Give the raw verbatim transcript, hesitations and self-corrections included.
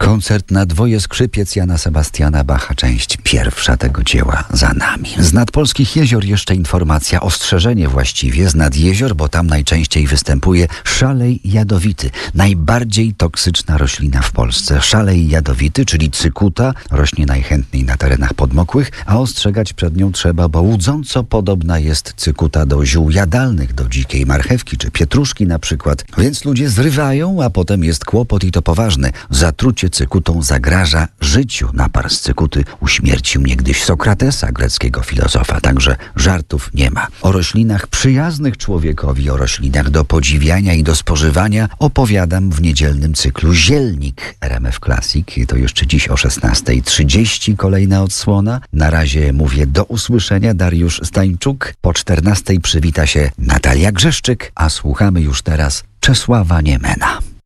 Koncert na dwoje skrzypiec Jana Sebastiana Bacha, część pierwsza tego dzieła za nami. Z nad polskich jezior jeszcze informacja, ostrzeżenie właściwie z nad jezior, bo tam najczęściej występuje szalej jadowity. Najbardziej toksyczna roślina w Polsce. Szalej jadowity, czyli cykuta, rośnie najchętniej na terenach podmokłych, a ostrzegać przed nią trzeba, bo łudząco podobna jest cykuta do ziół jadalnych, do dzikiej marchewki czy pietruszki na przykład. Więc ludzie zrywają, a potem jest kłopot i to poważny. Zatrucie cykutą zagraża życiu. Napar z cykuty uśmiercił niegdyś Sokratesa, greckiego filozofa, także żartów nie ma. O roślinach przyjaznych człowiekowi, o roślinach do podziwiania i do spożywania opowiadam w niedzielnym cyklu Zielnik R M F Classic. To jeszcze dziś o szesnasta trzydzieści kolejna odsłona. Na razie mówię do usłyszenia, Dariusz Stańczuk. Po czternastej przywita się Natalia Grzeszczyk, a słuchamy już teraz Czesława Niemena.